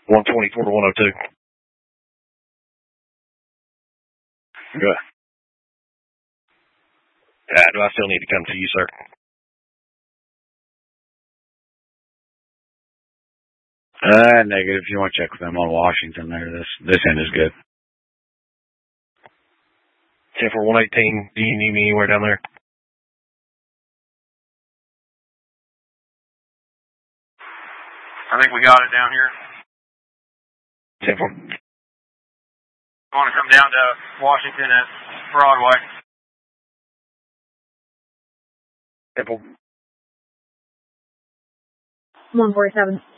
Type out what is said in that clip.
124 to 102. Good. Do I still need to come to you, sir? Negative. If you want to check with them on Washington there, this end is good. 10 for 118. Do you need me anywhere down there? I think we got it down here. 10 for. I want to come down to Washington at Broadway. 10 for. 147.